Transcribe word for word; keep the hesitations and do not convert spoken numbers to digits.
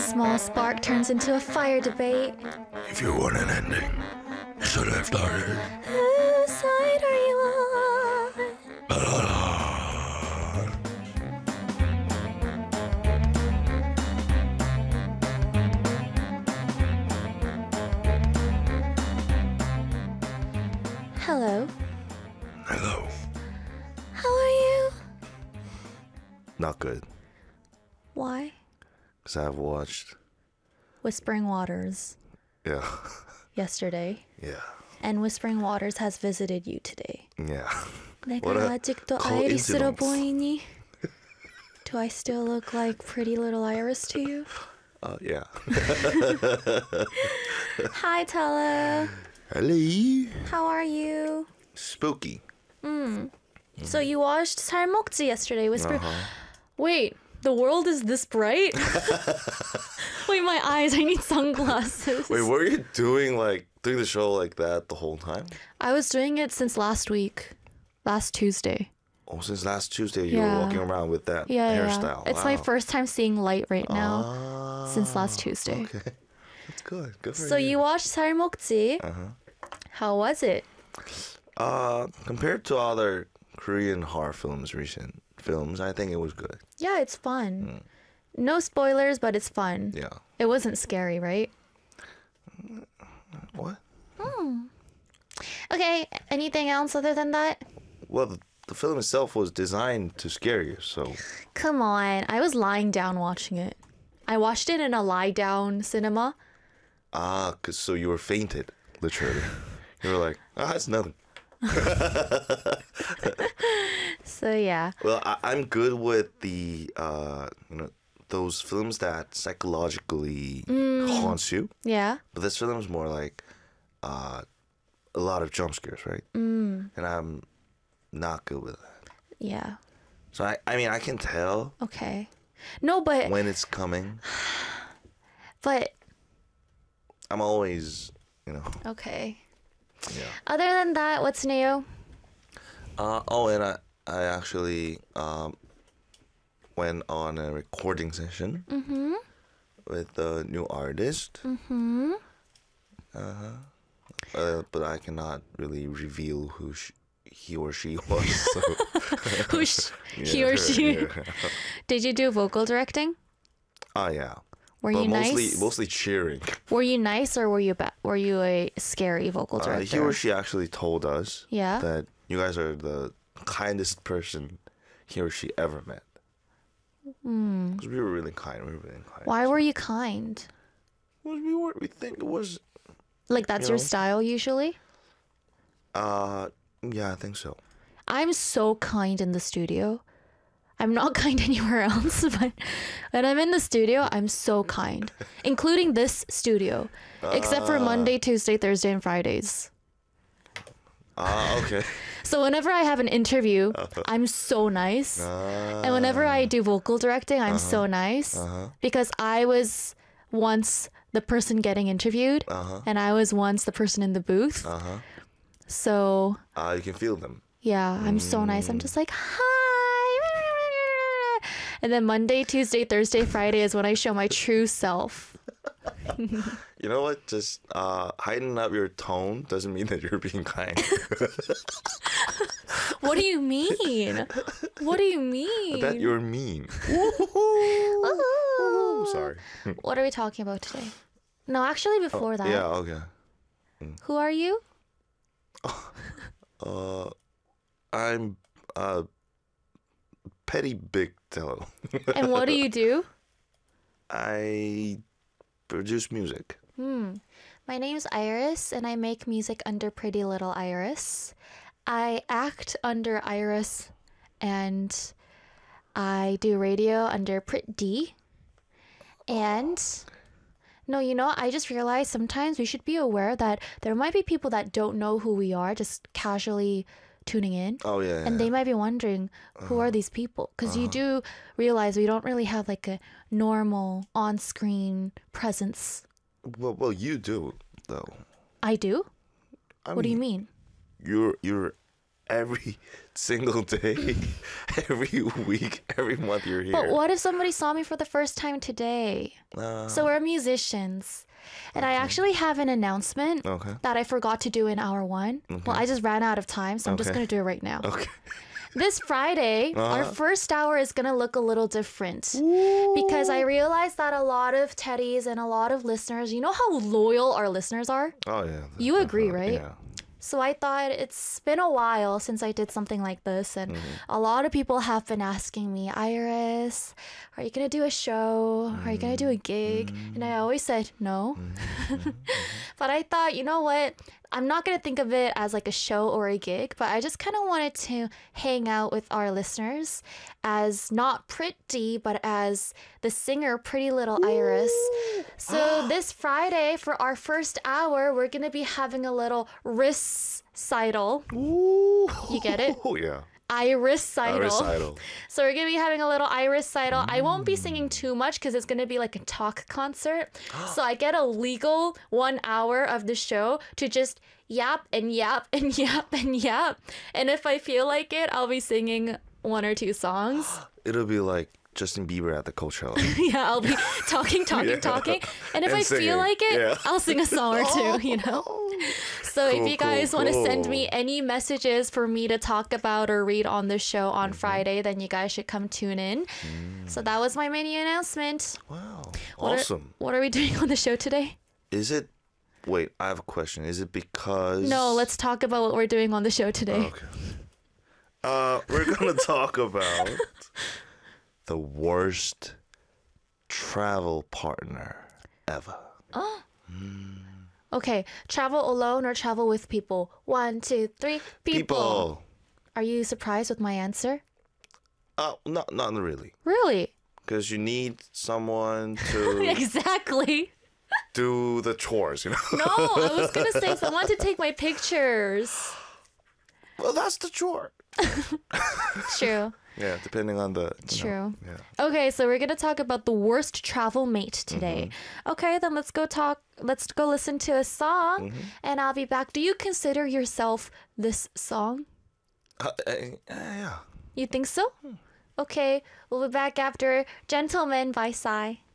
small spark turns into a fire debate. If you want an ending, you should have started. Whose side are you on? Hello. Hello. How are you? Not good. Why? Because I've watched. Whispering Waters Yeah. yesterday. Yeah. And Whispering Waters has visited you today. Yeah. 내가 What a 아직도 아이리스로 coincidence. 보이니? Do I still look like pretty little Iris to you? Uh, yeah. Hi, Tella. Hello. How are you? Spooky. So you watched 살먹지 yesterday. Whisper. Uh-huh. Wait, the world is this bright? Wait, my eyes. I need sunglasses. Wait, were you doing like doing the show like that the whole time? I was doing it since last week, last Tuesday. Oh, since last Tuesday you Yeah. were walking around with that Yeah, hairstyle. yeah. It's my Wow. first time seeing light right now Ah, since last Tuesday. Okay, that's good. Good for So you. you watched 살먹지. Uh-huh. How was it? Uh, compared to other Korean horror films, recent films, I think it was good. Yeah, it's fun. No spoilers, but it's fun. Yeah. It wasn't scary, right? What? Okay, anything else other than that? Well, the, the film itself was designed to scare you, so Come on. I was lying down watching it. I watched it in a lie down cinema. ah, cause so you were fainted, literally. You were like, ah, it's nothing. So yeah. Well, I, I'm good with the uh, you know, those films that psychologically haunts you. Yeah. But this film is more like uh, a lot of jump scares, right? Mm. And I'm not good with that. Yeah. So I, I mean, I can tell Okay. No, but when it's coming. but I'm always, you know, okay. yeah. Other than that, what's new? Uh, oh, and I, I actually um, went on a recording session with a new artist. Mm-hmm. Uh-huh. Uh, but I cannot really reveal who sh- he or she was. So. Who sh- he Yeah, or she? yeah. Did you do vocal directing? Oh, yeah. Were But you mostly, nice? mostly cheering. Were you nice or were you ba- were you a scary vocal Uh, director? he or she actually told us Yeah? that you guys are the kindest person he or she ever met. Because we were really kind. We were really kind. Why were you kind? Well, we were. We think it was. Like that's You your know? style usually? Uh, yeah, I think so. I'm so kind in the studio. I'm not kind anywhere else, but when I'm in the studio, I'm so kind, including this studio, except for Monday, Tuesday, Thursday, and Fridays. Ah, okay. So whenever I have an interview, I'm so nice. Ah, And whenever I do vocal directing, I'm so nice because I was once the person getting interviewed Uh-huh. and I was once the person in the booth. uh-huh. So Uh, you can feel them. yeah, I'm so nice. I'm just like, hi. And then Monday, Tuesday, Thursday, Friday is when I show my true self. You know what? Just uh, heightening up your tone doesn't mean that you're being kind. What do you mean? What do you mean? that you're mean. Ooh. Sorry. What are we talking about today? No, actually, before that, Yeah, okay. who are you? Uh, I'm uh, Petty Big Tello. And what do you do? I produce music. My name's Iris, and I make music under Pretty Little Iris. I act under Iris, and I do radio under Prit D. And no, you know, I just realized sometimes we should be aware that there might be people that don't know who we are, just casually tuning in. Oh, yeah. And yeah. they might be wondering, who are these people? Because you do realize we don't really have like a normal on-screen presence. Well, well, you do, though. I do? I What do you mean? You're you're every single day, every week, every month you're here. But what if somebody saw me for the first time today? Uh, So we're musicians. And I actually have an announcement okay. that I forgot to do in hour one. Well, I just ran out of time, so I'm just Okay. going to do it right now. Okay. This Friday, our Uh-huh. first hour is going to look a little different. Because I realized that a lot of teddies and a lot of listeners, you know how loyal our listeners are? Oh yeah. You agree, definitely, right? Yeah. So I thought it's been a while since I did something like this, and a lot of people have been asking me, Iris, are you gonna do a show? Are you gonna do a gig? And I always said no. But I thought, you know what? I'm not gonna think of it as like a show or a gig, but I just kind of wanted to hang out with our listeners as not Pretty, but as the singer Pretty Little Iris. So this Friday for our first hour, we're gonna be having a little recital. Ooh. You get it? Oh yeah. Iris-cital. Recital. So we're gonna be having a little Iris-cital. I won't be singing too much because it's gonna be like a talk concert. So I get a legal one hour of the show to just yap and yap and yap and yap. And if I feel like it, I'll be singing one or two songs. It'll be like Justin Bieber at the Coachella. Yeah, I'll be talking, talking, Yeah. talking. And if And I singing. feel like it, Yeah. I'll sing a song or two, you know? So Cool, if you guys cool, want to send cool. me any messages for me to talk about or read on the show on Mm-hmm. Friday, then you guys should come tune in. So that was my mini announcement. Wow. What are- Awesome. what are we doing on the show today? Is it? Wait, I have a question. Is it because? No, let's talk about what we're doing on the show today. Okay. Uh, we're gonna talk about the worst travel partner ever. Okay, travel alone or travel with people? One, two, three. People. People. Are you surprised with my answer? Uh, not not really, Really? because you need someone to Exactly. do the chores. You know. No, I was gonna say someone to take my pictures. Well, that's the chore. True. Yeah, depending on the. you know, True. yeah. Okay, so we're gonna talk about the worst travel mate today. Okay, then let's go talk. Let's go listen to a song, and I'll be back. Do you consider yourself this song? Uh, uh, yeah. You think so? Okay, we'll be back after "Gentleman" by Psy.